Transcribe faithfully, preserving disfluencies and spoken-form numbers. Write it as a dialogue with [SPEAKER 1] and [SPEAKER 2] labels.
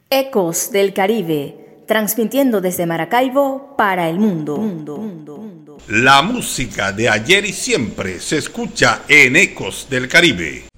[SPEAKER 1] Ecos del Caribe, transmitiendo desde Maracaibo para el mundo. mundo, mundo, mundo.
[SPEAKER 2] La música de ayer y siempre se escucha en Ecos del Caribe.